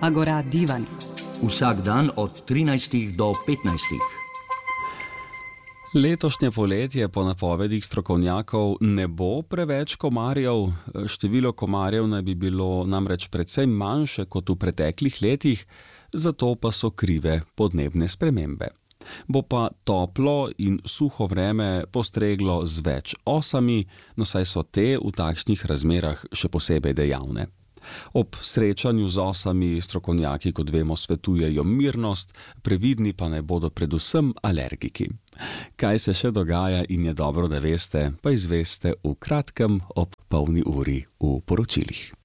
Agora divan. Vsak dan od 13 do 15. Letošnje poletje po napovedih strokovnjakov ne bo preveč komarjev. Število komarjev naj bi bilo namreč precej manjše kot v preteklih letih, zato pa so krive podnebne spremembe. Bo pa toplo in suho vreme postreglo z več osami, no saj so te v takšnih razmerah še posebej dejavne. Ob srečanju z osami strokovnjaki, kot vemo, svetujejo mirnost, previdni pa naj bodo predvsem alergiki. Kaj se še dogaja in je dobro, da veste, pa izveste v kratkem ob polni uri v poročilih.